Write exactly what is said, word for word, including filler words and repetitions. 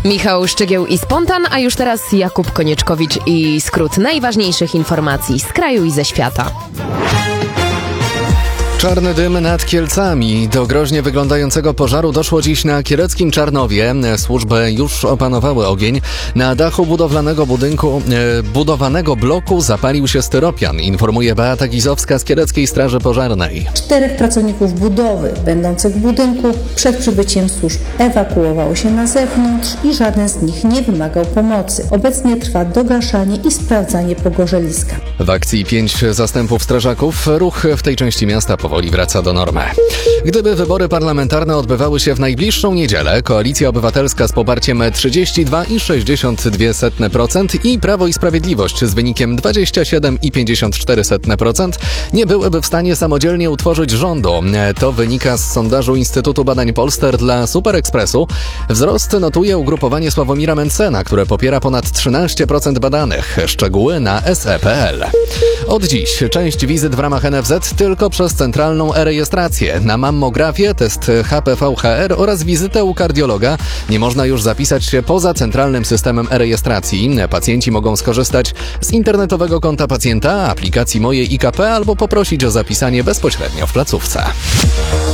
Michał Szczygieł i Spontan, a już teraz Jakub Konieczkowicz i skrót najważniejszych informacji z kraju i ze świata. Czarny dym nad Kielcami. Do groźnie wyglądającego pożaru doszło dziś na kieleckim Czarnowie. Służby już opanowały ogień. Na dachu budowlanego budynku, e, budowanego bloku zapalił się styropian, informuje Beata Gizowska z Kieleckiej Straży Pożarnej. Czterech pracowników budowy będących w budynku przed przybyciem służb ewakuowało się na zewnątrz i żaden z nich nie wymagał pomocy. Obecnie trwa dogaszanie i sprawdzanie pogorzeliska. W akcji pięć zastępów strażaków. Ruch w tej części miasta powoli wraca do normy. Gdyby wybory parlamentarne odbywały się w najbliższą niedzielę, Koalicja Obywatelska z poparciem trzydzieści dwa i sześćdziesiąt dwa procent i Prawo i Sprawiedliwość z wynikiem dwadzieścia siedem i pięćdziesiąt cztery procent nie byłyby w stanie samodzielnie utworzyć rządu. To wynika z sondażu Instytutu Badań Polster dla Super Expressu. Wzrost notuje ugrupowanie Sławomira Mencena, które popiera ponad trzynaście procent badanych. Szczegóły na es e kropka pe el. Od dziś część wizyt w ramach en ef zet tylko przez centralną e-rejestrację. Na mammografię, test ha pe we ha er oraz wizytę u kardiologa nie można już zapisać się poza centralnym systemem e-rejestracji. Pacjenci mogą skorzystać z internetowego konta pacjenta, aplikacji Moje i ka pe albo poprosić o zapisanie bezpośrednio w placówce.